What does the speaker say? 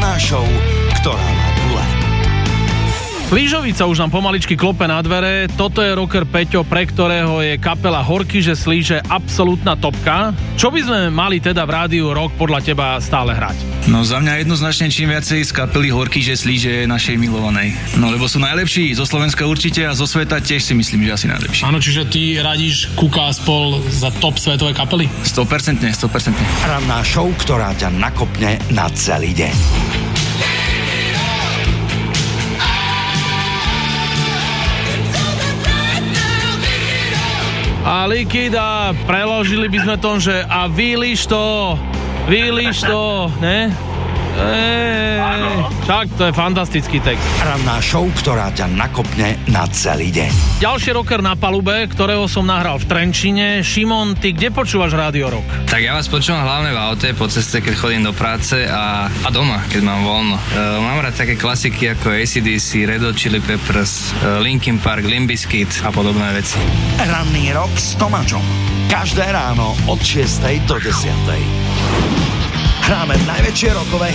Ranná show, ktorá má gule. Slížovica už nám pomaličky klope na dvere. Toto je rocker Peťo, pre ktorého je kapela Horky, že slíže absolútna topka. Čo by sme mali teda v rádiu Rock podľa teba stále hrať? No za mňa jednoznačne čím viacej z kapely Horky, že slíže našej milovanej. No lebo sú najlepší, zo Slovenska určite a zo sveta tiež si myslím, že asi najlepší. Áno, čiže ty radíš Kuka a spol za top svetovej kapely? 100%. Ranná show, ktorá ťa nakopne na celý deň. A Likida, preložili by sme to, že a vylíš to, ne? Však to je fantastický text. Ranná show, ktorá ťa nakopne na celý deň. Ďalší rocker na palube, ktorého som nahral v Trenčine. Šimon, ty kde počúvaš Rádio Rock? Tak ja vás počúvam hlavne v aute, po ceste, keď chodím do práce a doma, keď mám voľno. Mám rád také klasiky ako AC/DC, Red Hot Chili Peppers, Linkin Park, Limp Bizkit a podobné veci. Ranný rok s Tomáčom. Každé ráno od 6. do 10. Hráme najväčšie rockové